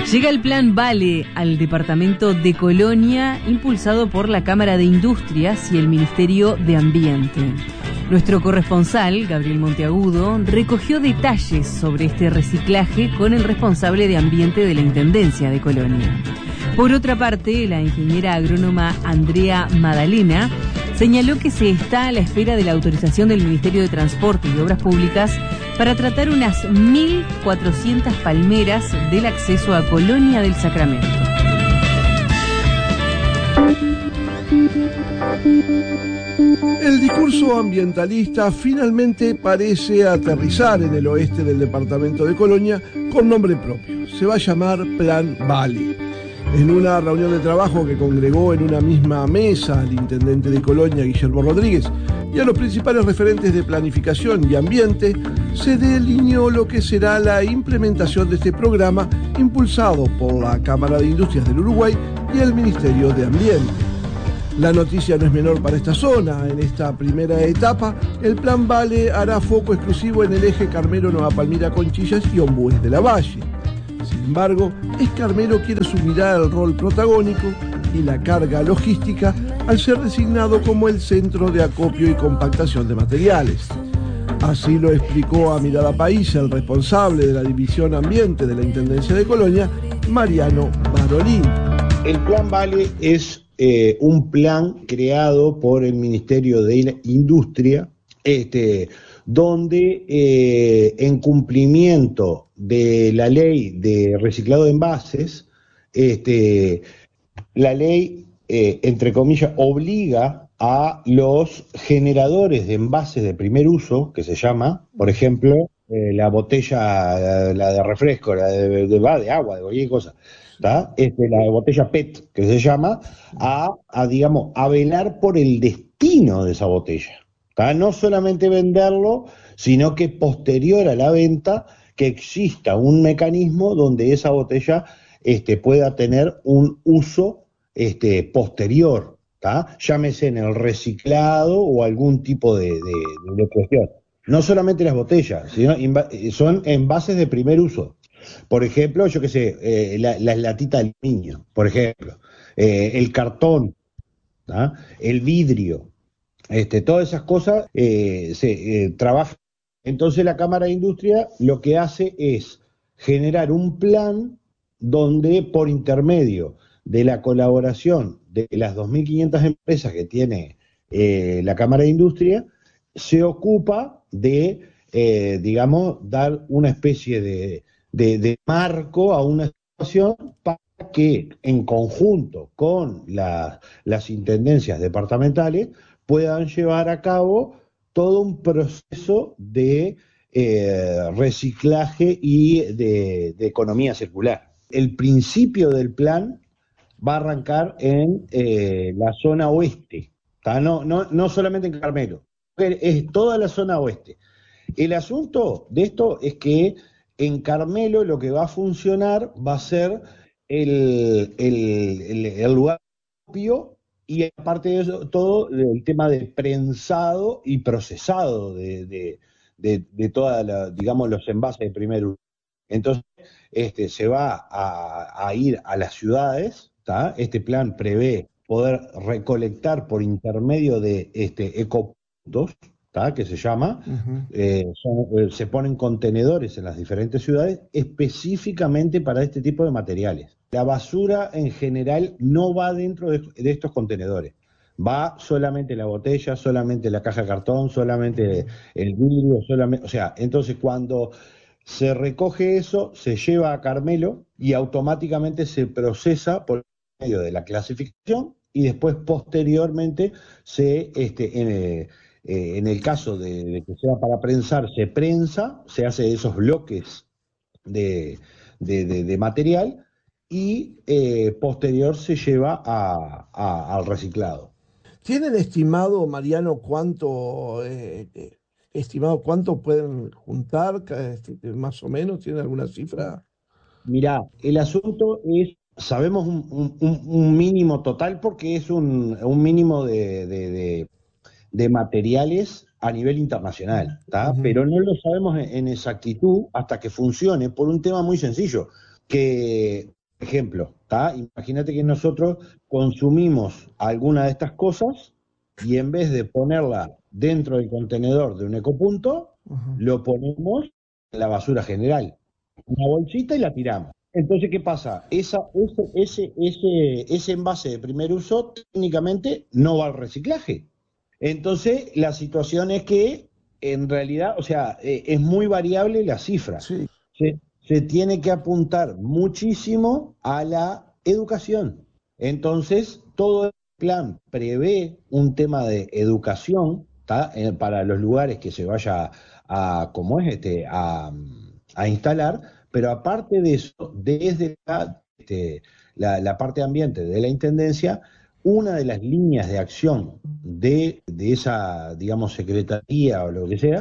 Llega el Plan Vale al departamento de Colonia, impulsado por la Cámara de Industrias y el Ministerio de Ambiente. Nuestro corresponsal, Gabriel Monteagudo, recogió detalles sobre este reciclaje con el responsable de Ambiente de la Intendencia de Colonia. Por otra parte, la ingeniera agrónoma Andrea Madalena señaló que se está a la espera de la autorización del Ministerio de Transporte y Obras Públicas para tratar unas 1.400 palmeras del acceso a Colonia del Sacramento. El discurso ambientalista finalmente parece aterrizar en el oeste del departamento de Colonia con nombre propio. Se va a llamar Plan Vale. En una reunión de trabajo que congregó en una misma mesa al intendente de Colonia, Guillermo Rodríguez, y a los principales referentes de planificación y ambiente, se delineó lo que será la implementación de este programa impulsado por la Cámara de Industrias del Uruguay y el Ministerio de Ambiente. La noticia no es menor para esta zona. En esta primera etapa, el Plan Vale hará foco exclusivo en el eje Carmelo-Nueva Palmira-Conchillas y Ombúes de la Valle. Sin embargo, Carmelo quiere asumir el rol protagónico y la carga logística al ser designado como el centro de acopio y compactación de materiales. Así lo explicó a Mirada País el responsable de la División Ambiente de la Intendencia de Colonia, Mariano Barolín. El Plan Vale es un plan creado por el Ministerio de Industria, donde en cumplimiento de la ley de reciclado de envases, la ley, entre comillas, obliga a los generadores de envases de primer uso, que se llama, por ejemplo, la botella, la de refresco, la de agua, de cualquier cosa, ¿tá? La botella PET, que se llama, digamos, a velar por el destino de esa botella. ¿Tá? No solamente venderlo, sino que posterior a la venta, que exista un mecanismo donde esa botella pueda tener un uso posterior, ¿tá? Llámese en el reciclado o algún tipo de cuestión. No solamente las botellas, sino son envases de primer uso. Por ejemplo, yo qué sé, las latitas de aluminio, por ejemplo, el cartón, ¿tá? El vidrio. Todas esas cosas se trabajan. Entonces la Cámara de Industria lo que hace es generar un plan donde por intermedio de la colaboración de las 2.500 empresas que tiene la Cámara de Industria, se ocupa de, digamos, dar una especie de marco a una situación para que en conjunto con las intendencias departamentales puedan llevar a cabo todo un proceso de reciclaje y de economía circular. El principio del plan va a arrancar en la zona oeste, ¿tá? No solamente en Carmelo, es toda la zona oeste. El asunto de esto es que en Carmelo lo que va a funcionar va a ser el lugar propio. Y aparte de eso, todo el tema de prensado y procesado de toda digamos, los envases de primer uso. Entonces, se va a ir a las ciudades, ¿tá? Este plan prevé poder recolectar por intermedio de ecopuntos, ¿tá? Que se llama, se ponen contenedores en las diferentes ciudades específicamente para este tipo de materiales. La basura en general no va dentro de estos contenedores, va solamente la botella, solamente la caja de cartón, solamente el vidrio, solamente, o sea, entonces cuando se recoge eso, se lleva a Carmelo y automáticamente se procesa por medio de la clasificación y después posteriormente en el caso de que sea para prensar, se prensa, se hace esos bloques de material y posterior se lleva al reciclado. ¿Tienen estimado, Mariano, cuánto pueden juntar, más o menos? ¿Tienen alguna cifra? Mirá, el asunto es, sabemos un mínimo total porque es un mínimo de materiales a nivel internacional, ¿tá? Pero no lo sabemos en exactitud hasta que funcione por un tema muy sencillo, que Ejemplo, ¿tá? Imagínate que nosotros consumimos alguna de estas cosas y en vez de ponerla dentro del contenedor de un ecopunto, Ujú. lo ponemos en la basura general, una bolsita y la tiramos. Entonces, ¿qué pasa? Ese envase de primer uso técnicamente no va al reciclaje. Entonces, la situación es que en realidad, o sea, es muy variable la cifra. Sí, Se tiene que apuntar muchísimo a la educación. Entonces, todo el plan prevé un tema de educación, ¿tá? Para los lugares que se vaya a, ¿cómo es? A instalar, pero aparte de eso, desde la parte ambiente de la Intendencia, una de las líneas de acción de esa, digamos, secretaría o lo que sea,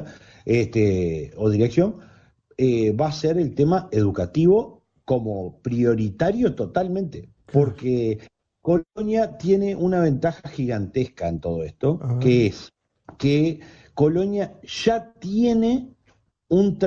o dirección, va a ser el tema educativo como prioritario totalmente, claro. porque Colonia tiene una ventaja gigantesca en todo esto, A ver. que es que Colonia ya tiene un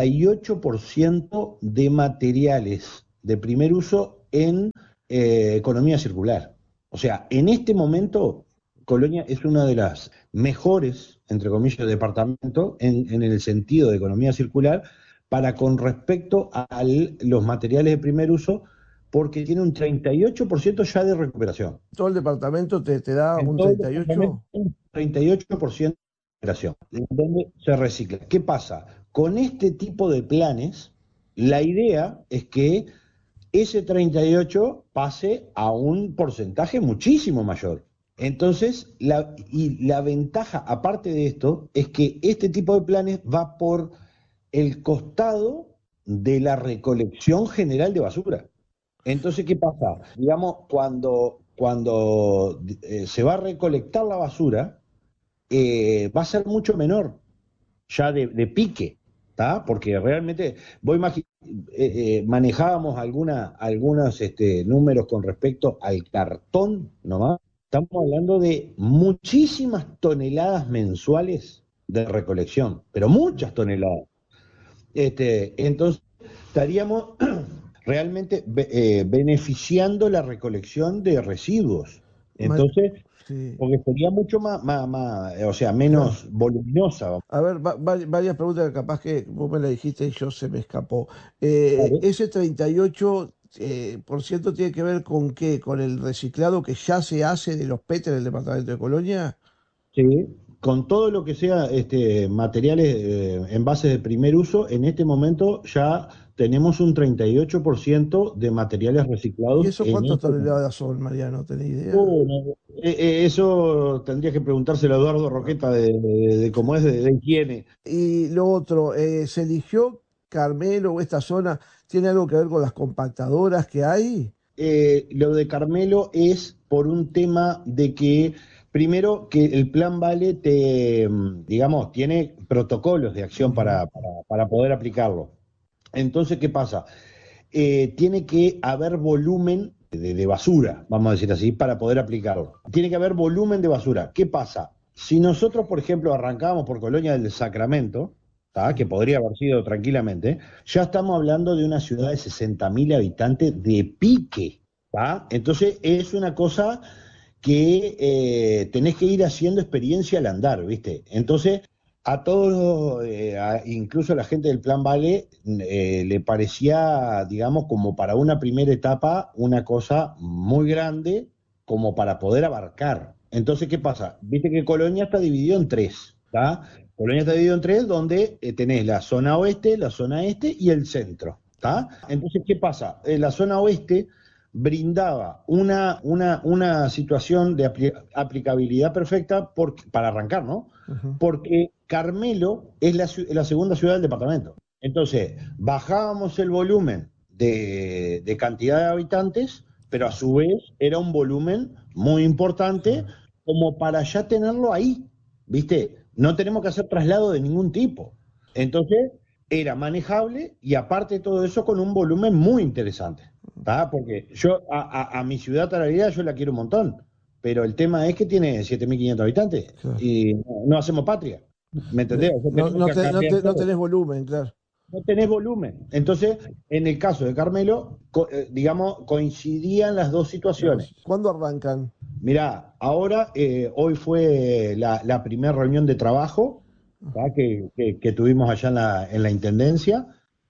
38% de materiales de primer uso en economía circular. O sea, en este momento Colonia es una de las mejores, entre comillas, departamentos en el sentido de economía circular para con respecto a los materiales de primer uso, porque tiene un 38% ya de recuperación. Todo el departamento te da En un todo el treinta y departamento, ocho un 38% de recuperación, en donde se recicla. ¿Qué pasa? Con este tipo de planes, la idea es que ese 38 pase a un porcentaje muchísimo mayor. Entonces, la ventaja, aparte de esto, es que este tipo de planes va por el costado de la recolección general de basura. Entonces, ¿qué pasa? Digamos, cuando se va a recolectar la basura, va a ser mucho menor, ya de pique, ¿tá? Porque realmente, manejábamos algunos números con respecto al cartón nomás. Estamos hablando de muchísimas toneladas mensuales de recolección, pero muchas toneladas. Entonces, estaríamos realmente beneficiando la recolección de residuos. Entonces, Sí, porque sería mucho o sea, claro. menos voluminosa. A ver, varias preguntas que capaz que vos me la dijiste y yo se me escapó. ¿Vale? Ese 38 por ciento tiene que ver con qué, con el reciclado que ya se hace de los PET en el departamento de Colonia. Sí, con todo lo que sea materiales, envases de primer uso, en este momento ya tenemos un 38% de materiales ¿Y reciclados eso en cuántas este momento. toneladas son, Mariano? ¿Tenés idea? No, eso tendría que preguntárselo a Eduardo No. Roqueta de cómo es, de quién es. Y lo otro, ¿se eligió Carmelo o esta zona? ¿Tiene algo que ver con las compactadoras que hay? Lo de Carmelo es por un tema de que, primero, que el plan Vale digamos, tiene protocolos de acción Ujú. para poder aplicarlo. Entonces, ¿qué pasa? Tiene que haber volumen de basura, vamos a decir así, para poder aplicarlo. Tiene que haber volumen de basura. ¿Qué pasa? Si nosotros, por ejemplo, arrancábamos por Colonia del Sacramento, ¿tá? Que Sí. podría haber sido tranquilamente, ya estamos hablando de una ciudad de 60.000 habitantes de pique. ¿Tá? Entonces es una cosa que tenés que ir haciendo experiencia al andar, ¿viste? Entonces, a todos, incluso a la gente del Plan Vale, le parecía, digamos, como para una primera etapa, una cosa muy grande como para poder abarcar. Entonces, ¿qué pasa? Viste que Colonia está dividido en tres, ¿tá? Colonia está dividido en tres, donde tenés la zona oeste, la zona este y el centro, ¿tá? Entonces, ¿qué pasa? La zona oeste brindaba una situación de aplicabilidad perfecta para arrancar, ¿no? Ujú. Porque Carmelo es la segunda ciudad del departamento. Entonces, bajábamos el volumen de cantidad de habitantes, pero a su vez era un volumen muy importante Claro. como para ya tenerlo ahí, ¿viste? No tenemos que hacer traslado de ningún tipo. Entonces, era manejable y aparte de todo eso con un volumen muy interesante. ¿Tá? Porque yo a mi ciudad Tararira yo la quiero un montón, pero el tema es que tiene 7.500 habitantes Claro. y no hacemos patria, ¿me entendés? O sea, No, tenemos que acarrear no todo, tenés volumen, claro. no tenés volumen. Entonces, en el caso de Carmelo, digamos, coincidían las dos situaciones. ¿Cuándo arrancan? Mirá, ahora, hoy fue la primera reunión de trabajo, ¿tá? que tuvimos allá en la Intendencia.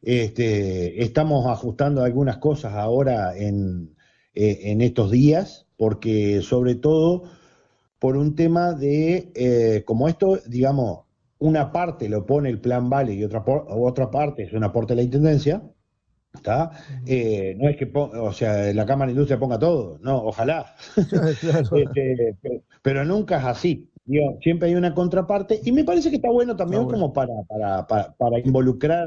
Estamos ajustando algunas cosas ahora en estos días, porque sobre todo por un tema de, como esto, digamos, una parte lo pone el Plan Vale y otra parte es un aporte de la Intendencia, ¿está? No es que, o sea, la Cámara de Industria ponga todo, no, ojalá. Claro. Pero nunca es así. Digo, siempre hay una contraparte y me parece que está bueno Está también bueno. como para involucrar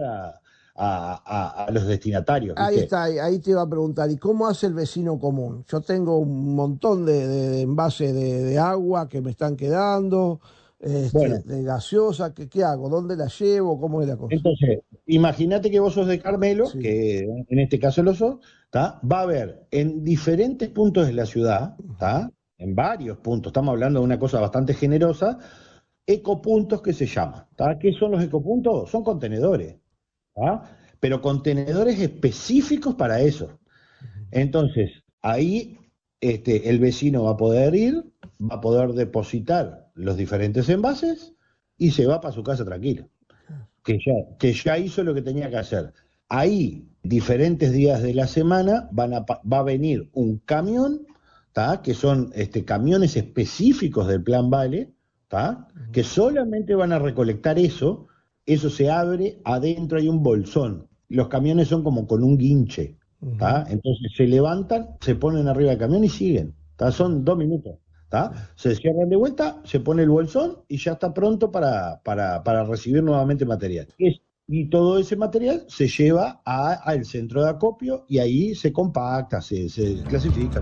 a los destinatarios, Ahí ¿viste? está, ahí te iba a preguntar, ¿y cómo hace el vecino común? Yo tengo un montón de envases de agua que me están quedando, Bueno, de gaseosa, ¿qué hago? ¿Dónde la llevo? ¿Cómo es la cosa? entonces, imagínate que vos sos de Carmelo, Sí. que en este caso lo sos, ¿tá? Va a haber en diferentes puntos de la ciudad, ¿tá? En varios puntos, estamos hablando de una cosa bastante generosa, ecopuntos que se llaman, ¿tá? ¿Qué son los ecopuntos? Son contenedores, ¿tá? Pero contenedores específicos para eso. Entonces, ahí el vecino va a poder ir, va a poder depositar los diferentes envases y se va para su casa tranquilo, que ya hizo lo que tenía que hacer. Ahí, diferentes días de la semana, va a venir un camión, ¿tá? Que son camiones específicos del Plan Vale, ¿tá? Que solamente van a recolectar eso se abre, adentro hay un bolsón. Los camiones son como con un guinche, Ujú. ¿tá? Entonces se levantan, se ponen arriba del camión y siguen, ¿tá? Son 2 minutos. ¿Tá? Se cierran de vuelta, se pone el bolsón y ya está pronto para recibir nuevamente material. Y todo ese material se lleva al centro de acopio y ahí se compacta, se clasifica.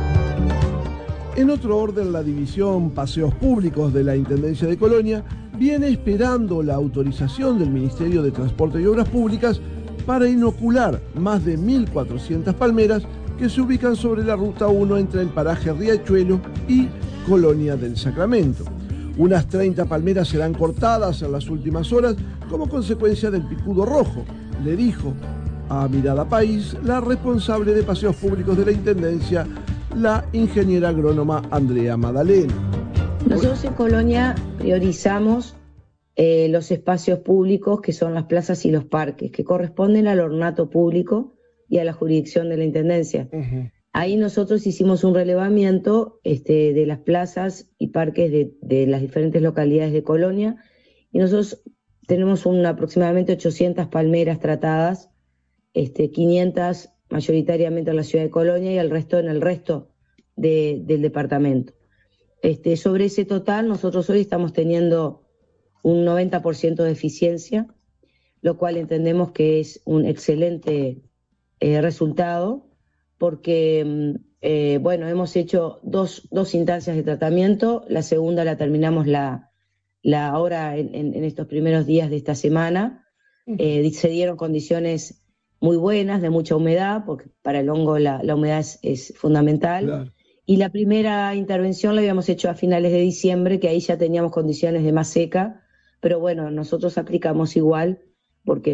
En otro orden, la División Paseos Públicos de la Intendencia de Colonia viene esperando la autorización del Ministerio de Transporte y Obras Públicas para inocular más de 1.400 palmeras que se ubican sobre la Ruta 1 entre el paraje Riachuelo y Colonia del Sacramento. Unas 30 palmeras serán cortadas en las últimas horas como consecuencia del picudo rojo, le dijo a Mirada País la responsable de Paseos Públicos de la Intendencia, la ingeniera agrónoma Andrea Madalena. Nosotros en Colonia priorizamos los espacios públicos que son las plazas y los parques, que corresponden al ornato público y a la jurisdicción de la Intendencia. Ahí nosotros hicimos un relevamiento de las plazas y parques de las diferentes localidades de Colonia y nosotros tenemos aproximadamente 800 palmeras tratadas, 500 mayoritariamente en la ciudad de Colonia y el resto en el resto del departamento. Sobre ese total, nosotros hoy estamos teniendo un 90% de eficiencia, lo cual entendemos que es un excelente resultado, porque, hemos hecho dos instancias de tratamiento, la segunda la terminamos ahora en estos primeros días de esta semana, se dieron condiciones muy buenas, de mucha humedad, porque para el hongo la humedad es fundamental. Claro. Y la primera intervención la habíamos hecho a finales de diciembre, que ahí ya teníamos condiciones de más seca, pero bueno, nosotros aplicamos igual porque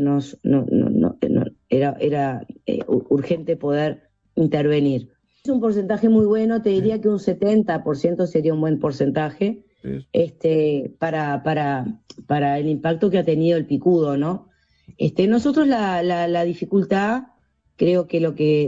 era urgente poder intervenir. Es un porcentaje muy bueno, te diría que un 70% sería un buen porcentaje para el impacto que ha tenido el picudo, ¿no? Nosotros la dificultad, creo que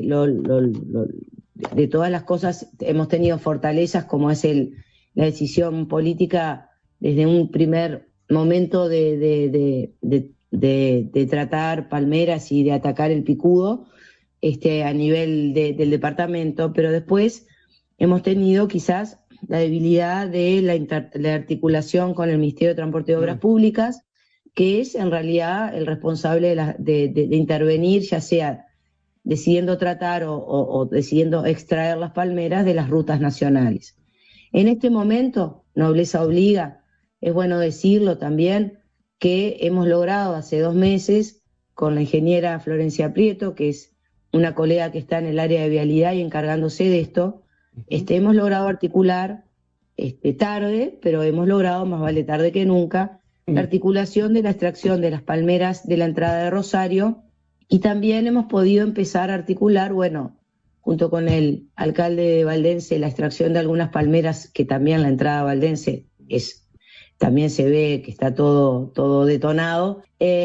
de todas las cosas hemos tenido fortalezas, como es la decisión política desde un primer momento de tratar palmeras y de atacar el picudo a nivel del departamento, pero después hemos tenido quizás la debilidad de la articulación con el Ministerio de Transporte y Obras Públicas, que es en realidad el responsable de intervenir, ya sea decidiendo tratar o decidiendo extraer las palmeras de las rutas nacionales. En este momento, nobleza obliga, es bueno decirlo también, que hemos logrado hace 2 meses con la ingeniera Florencia Prieto, que es una colega que está en el área de vialidad y encargándose de esto, hemos logrado articular, tarde, pero hemos logrado, más vale tarde que nunca, la articulación de la extracción de las palmeras de la entrada de Rosario Y también hemos podido empezar a articular, bueno, junto con el alcalde de Valdense, la extracción de algunas palmeras, que también la entrada a Valdense también se ve que está todo detonado.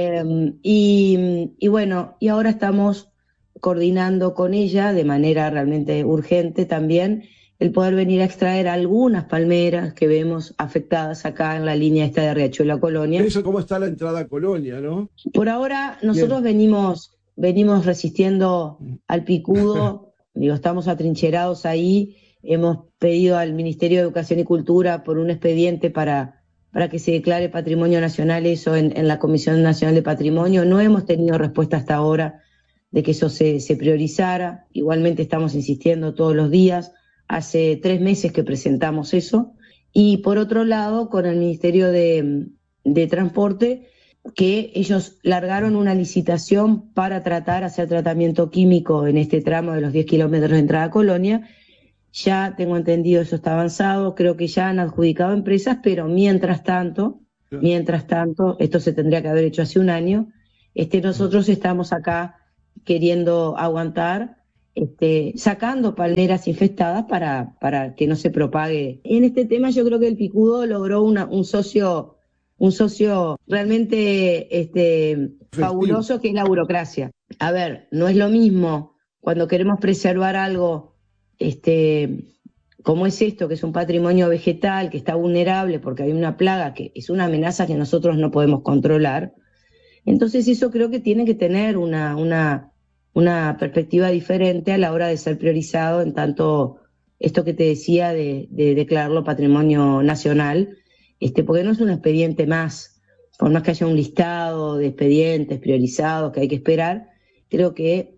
Y bueno, y ahora estamos coordinando con ella de manera realmente urgente también el poder venir a extraer algunas palmeras que vemos afectadas acá en la línea esta de Riachuelo a Colonia. Eso, ¿cómo está la entrada a Colonia, no? Por ahora nosotros venimos resistiendo al picudo, estamos atrincherados ahí, hemos pedido al Ministerio de Educación y Cultura por un expediente para que se declare Patrimonio Nacional eso en la Comisión Nacional de Patrimonio. No hemos tenido respuesta hasta ahora de que eso se priorizara. Igualmente estamos insistiendo todos los días. Hace 3 meses que presentamos eso. Y por otro lado, con el Ministerio de Transporte, que ellos largaron una licitación para hacer tratamiento químico en este tramo de los 10 kilómetros de entrada a Colonia. Ya tengo entendido, eso está avanzado, creo que ya han adjudicado empresas, pero mientras tanto, esto se tendría que haber hecho hace un año, nosotros estamos acá queriendo aguantar, sacando palmeras infestadas para que no se propague. En este tema yo creo que el picudo logró un socio realmente fabuloso, que es la burocracia. A ver, no es lo mismo cuando queremos preservar algo como es esto, que es un patrimonio vegetal, que está vulnerable porque hay una plaga, que es una amenaza que nosotros no podemos controlar. Entonces eso creo que tiene que tener una perspectiva diferente a la hora de ser priorizado, en tanto esto que te decía de declararlo patrimonio nacional, porque no es un expediente más, por más que haya un listado de expedientes priorizados que hay que esperar, creo que,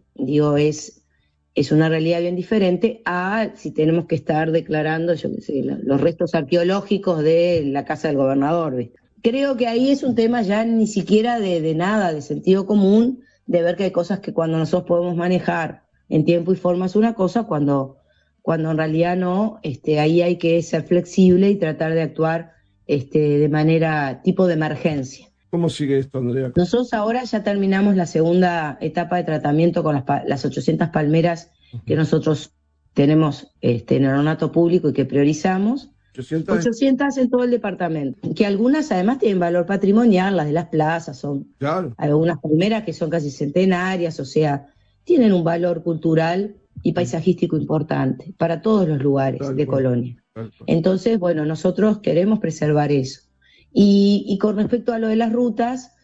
es una realidad bien diferente a si tenemos que estar declarando, los restos arqueológicos de la casa del gobernador, ¿viste? Creo que ahí es un tema ya ni siquiera de nada, de sentido común, de ver que hay cosas que cuando nosotros podemos manejar en tiempo y forma es una cosa, cuando en realidad no, ahí hay que ser flexible y tratar de actuar de manera tipo de emergencia. ¿Cómo sigue esto, Andrea? Nosotros ahora ya terminamos la segunda etapa de tratamiento con las 800 palmeras que nosotros tenemos en el ornato público y que priorizamos. 800 en todo el departamento, que algunas además tienen valor patrimonial, las de las plazas son algunas palmeras que son casi centenarias, o sea, tienen un valor cultural y paisajístico importante para todos los lugares de Colonia. Entonces, bueno, nosotros queremos preservar eso. Y con respecto a lo de las rutas,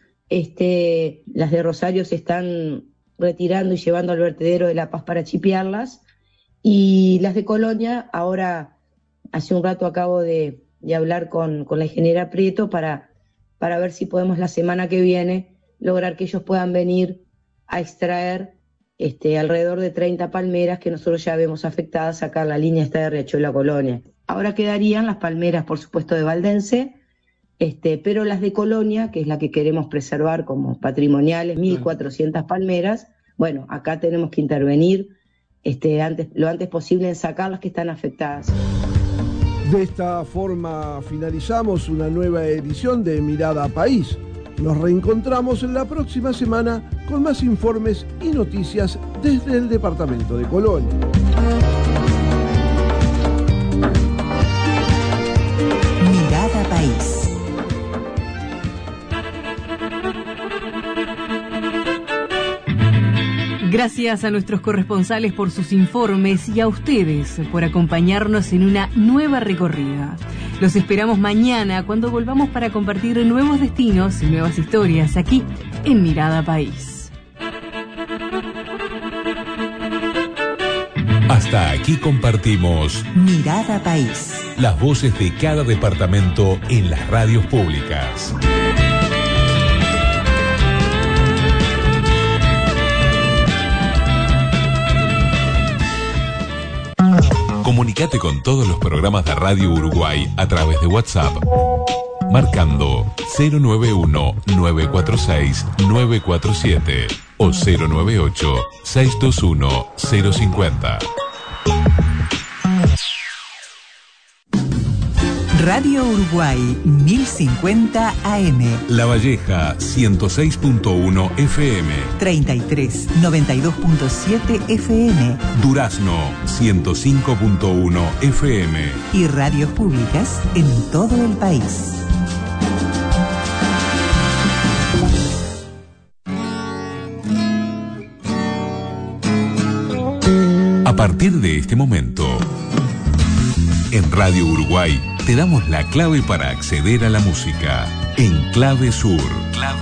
las de Rosario se están retirando y llevando al vertedero de La Paz para chipearlas, y las de Colonia, ahora hace un rato acabo de hablar con la ingeniera Prieto para ver si podemos la semana que viene lograr que ellos puedan venir a extraer alrededor de 30 palmeras que nosotros ya vemos afectadas acá en la línea esta de Riachuelo a Colonia. Ahora quedarían las palmeras, por supuesto, de Valdense, pero las de Colonia, que es la que queremos preservar como patrimoniales, 1.400 palmeras, bueno, acá tenemos que intervenir lo antes posible en sacar las que están afectadas. De esta forma finalizamos una nueva edición de Mirada País. Nos reencontramos en la próxima semana con más informes y noticias desde el departamento de Colonia. Mirada País. Gracias a nuestros corresponsales por sus informes y a ustedes por acompañarnos en una nueva recorrida. Los esperamos mañana cuando volvamos para compartir nuevos destinos y nuevas historias aquí en Mirada País. Hasta aquí compartimos Mirada País. Las voces de cada departamento en las radios públicas. Comunicate con todos los programas de Radio Uruguay a través de WhatsApp, marcando 091-946-947 o 098-621-050. Radio Uruguay 1050 AM. La Valleja 106.1 FM. 33 92.7 FM. Durazno 105.1 FM. Y radios públicas en todo el país. A partir de este momento, en Radio Uruguay te damos la clave para acceder a la música. En Clave Sur.